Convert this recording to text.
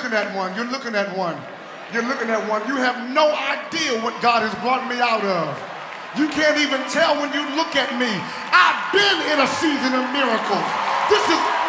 looking at one. You're looking at one. You're looking at one. You have no idea what God has brought me out of. You can't even tell when you look at me. I've been in a season of miracles. This is